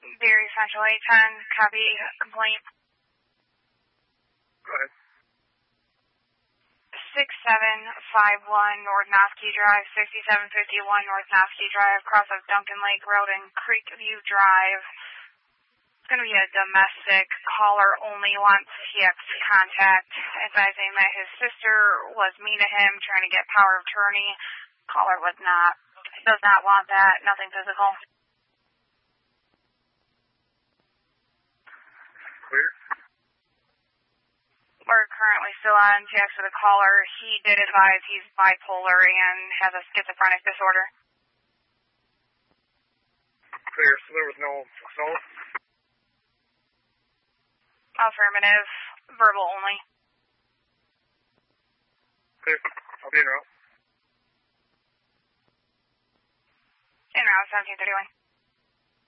Berry Central 810, copy complaint. Go ahead. 6751 North Noskey Drive, 6751 North Noskey Drive, cross of Duncan Lake Road and Creekview Drive. It's going to be a domestic caller only, wants TX contact, advising that his sister was mean to him, trying to get power of attorney. Caller does not want that, nothing physical. Clear. We're currently still on TX with a caller. He did advise he's bipolar and has a schizophrenic disorder. Clear. So there was no assault? Affirmative. Verbal only. Clear. I'll be in route. En route 1731.